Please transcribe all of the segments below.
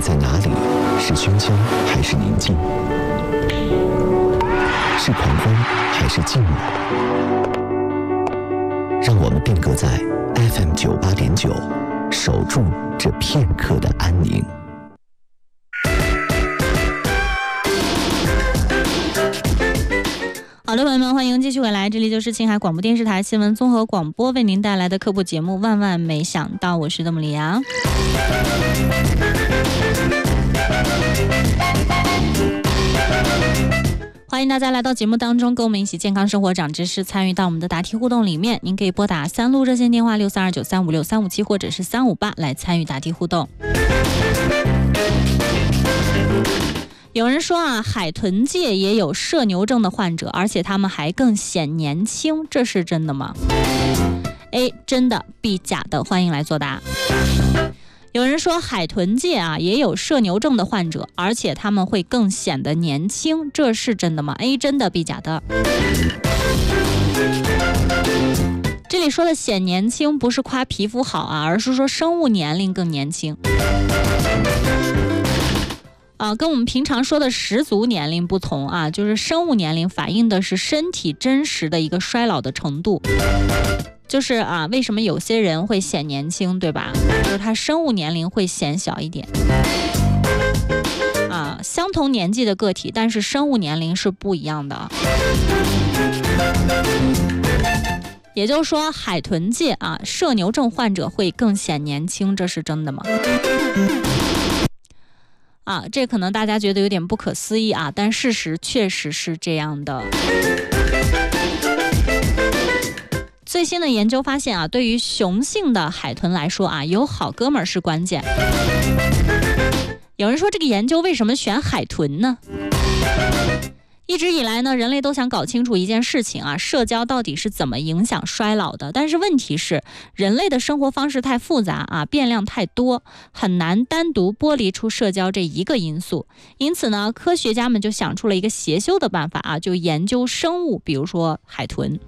在哪里？是喧嚣还是宁静？是狂欢还是静默？让我们定格在 FM 98.9，守住这片刻的安宁。 好的，朋友们，欢迎继续回来，这里就是青海广播电视台新闻综合广播为您带来的科普节目《万万没想到》，我是邓木里阳。欢迎大家来到节目当中，跟我们一起健康生活长知识，参与到我们的答题互动里面。您可以拨打3路热线电话63293565357或者是358来参与答题互动。有人说啊，海豚界也有社牛症的患者，而且他们还更显年轻，这是真的吗？ A 真的， B 假的，欢迎来作答。有人说海豚界啊也有社牛症的患者，而且他们会更显得年轻，这是真的吗？ A 真的， B 假的。这里说的显年轻不是夸皮肤好啊，而是说生物年龄更年轻。跟我们平常说的十足年龄不同啊，就是生物年龄反映的是身体真实的一个衰老的程度。就是啊，为什么有些人会显年轻，对吧？就是他生物年龄会显小一点。相同年纪的个体，但是生物年龄是不一样的。也就是说，海豚界啊，社牛症患者会更显年轻，这是真的吗？这可能大家觉得有点不可思议啊，但事实确实是这样的。最新的研究发现啊，对于雄性的海豚来说啊，有好哥们儿是关键。有人说这个研究为什么选海豚呢？一直以来呢，人类都想搞清楚一件事情啊，社交到底是怎么影响衰老的。但是问题是，人类的生活方式太复杂啊，变量太多，很难单独剥离出社交这一个因素。因此呢，科学家们就想出了一个邪修的办法啊，就研究生物，比如说海豚。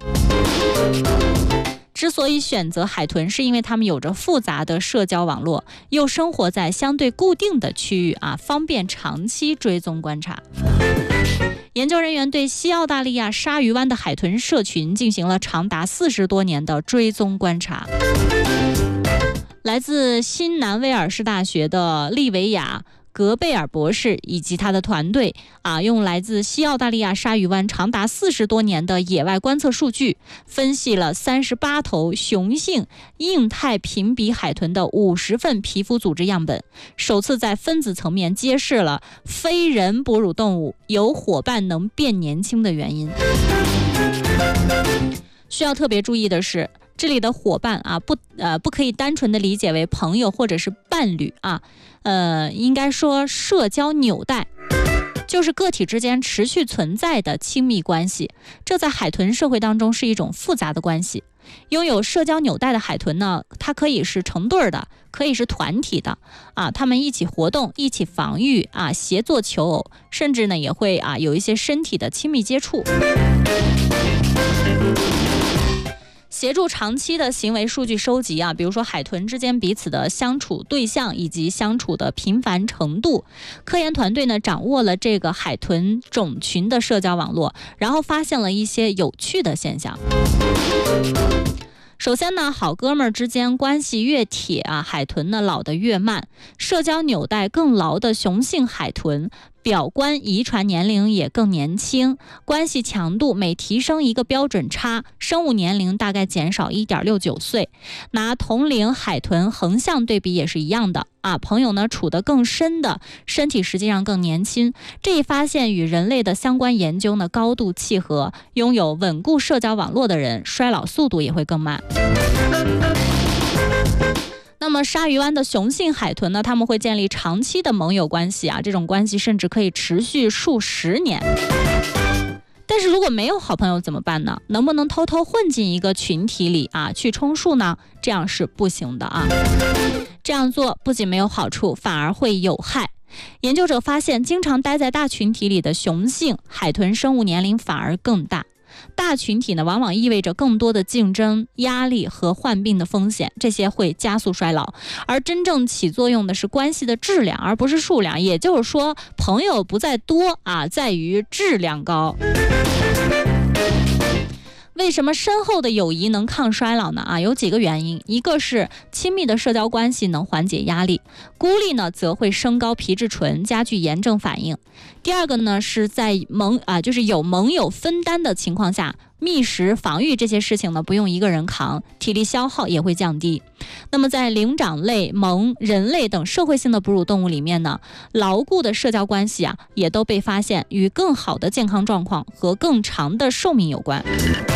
之所以选择海豚，是因为它们有着复杂的社交网络，又生活在相对固定的区域啊，方便长期追踪观察。研究人员对西澳大利亚鲨鱼湾的海豚社群进行了长达40多年的追踪观察。来自新南威尔士大学的利维亚格贝尔博士以及他的团队用来自西澳大利亚鲨鱼湾长达40多年的野外观测数据，分析了38头雄性硬态平鼻海豚的50份皮肤组织样本，首次在分子层面揭示了非人哺乳动物有伙伴能变年轻的原因。需要特别注意的是，这里的伙伴不可以单纯的理解为朋友或者是伴侣应该说社交纽带，就是个体之间持续存在的亲密关系。这在海豚社会当中是一种复杂的关系。拥有社交纽带的海豚呢，它可以是成对的，可以是团体的它们一起活动，一起防御协作求偶，甚至呢也会有一些身体的亲密接触。协助长期的行为数据收集比如说海豚之间彼此的相处对象以及相处的频繁程度。科研团队呢掌握了这个海豚种群的社交网络，然后发现了一些有趣的现象。首先呢，好哥们儿之间关系越铁海豚呢老得越慢。社交纽带更牢的雄性海豚，表观遗传年龄也更年轻，关系强度每提升一个标准差，生物年龄大概减少 1.69 岁。拿同龄海豚横向对比也是一样的朋友呢处得更深的，身体实际上更年轻。这一发现与人类的相关研究呢高度契合，拥有稳固社交网络的人，衰老速度也会更慢。那么鲨鱼湾的雄性海豚呢，他们会建立长期的盟友关系这种关系甚至可以持续数十年。但是如果没有好朋友怎么办呢？能不能偷偷混进一个群体里去充数呢？这样是不行的这样做不仅没有好处，反而会有害。研究者发现，经常待在大群体里的雄性海豚生物年龄反而更大。 大群体呢，往往意味着更多的竞争、压力和患病的风险，这些会加速衰老。而真正起作用的是关系的质量，而不是数量。也就是说，朋友不在多啊，在于质量高。为什么深厚的友谊能抗衰老呢？有几个原因，一个是亲密的社交关系能缓解压力，孤立呢则会升高皮质醇，加剧炎症反应。第二个呢是在就是有盟友分担的情况下，觅食、防御这些事情呢不用一个人扛，体力消耗也会降低。那么在灵长类、獴、人类等社会性的哺乳动物里面呢，牢固的社交关系也都被发现与更好的健康状况和更长的寿命有关。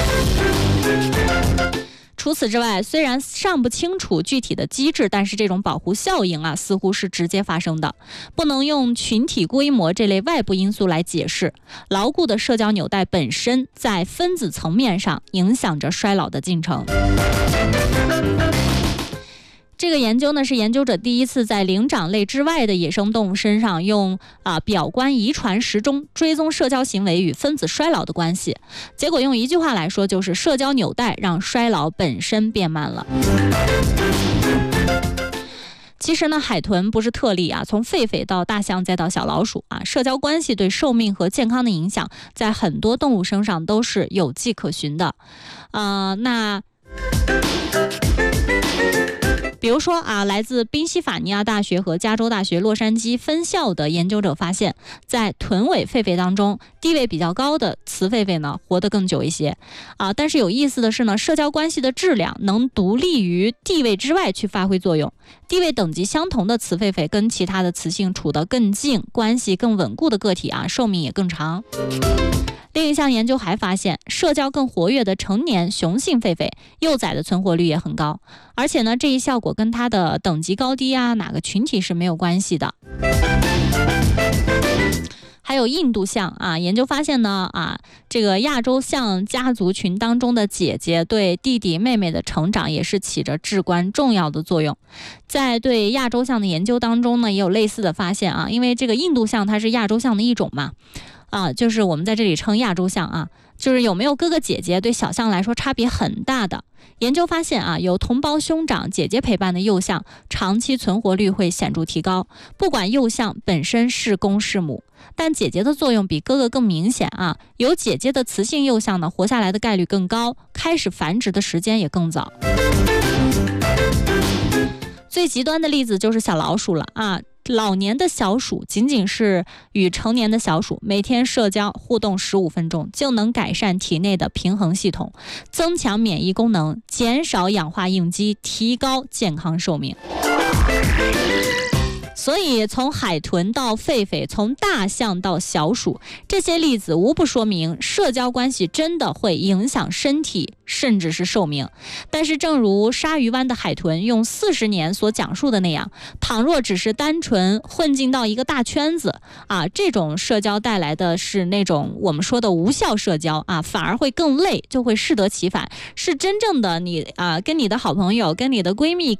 除此之外，虽然尚不清楚具体的机制，但是这种保护效应似乎是直接发生的，不能用群体规模这类外部因素来解释。牢固的社交纽带本身在分子层面上影响着衰老的进程。这个研究呢，是研究者第一次在灵长类之外的野生动物身上用表观遗传时钟追踪社交行为与分子衰老的关系。结果用一句话来说，就是社交纽带让衰老本身变慢了。其实呢，海豚不是特例从狒狒到大象再到小老鼠社交关系对寿命和健康的影响，在很多动物身上都是有迹可循的。比如说来自宾夕法尼亚大学和加州大学洛杉矶分校的研究者发现，在臀尾狒狒当中，地位比较高的雌狒狒呢活得更久一些但是有意思的是呢，社交关系的质量能独立于地位之外去发挥作用。地位等级相同的雌狒狒跟其他的雌性处得更近、关系更稳固的个体寿命也更长。另一项研究还发现，社交更活跃的成年雄性狒狒幼崽的存活率也很高，而且呢，这一效果跟它的等级高低哪个群体是没有关系的。还有印度象研究发现呢这个亚洲象家族群当中的姐姐对弟弟妹妹的成长也是起着至关重要的作用。在对亚洲象的研究当中呢，也有类似的发现因为这个印度象它是亚洲象的一种嘛就是我们在这里称亚洲象就是有没有哥哥姐姐对小象来说差别很大的。研究发现有同胞兄长姐姐陪伴的幼象，长期存活率会显著提高。不管幼象本身是公是母，但姐姐的作用比哥哥更明显有姐姐的雌性幼象呢，活下来的概率更高，开始繁殖的时间也更早。最极端的例子就是小老鼠了老年的小鼠仅仅是与成年的小鼠每天社交互动15分钟，就能改善体内的平衡系统，增强免疫功能，减少氧化应激，提高健康寿命。所以从海豚到狒狒，从大象到小鼠，这些例子无不说明社交关系真的会影响身体甚至是寿命。但是正如鲨鱼湾的海豚用40年所讲述的那样，倘若只是单纯混进到一个大圈子这种社交带来的是那种我们说的无效社交反而会更累，就会适得其反。是真正的你跟你的好朋友跟你的闺蜜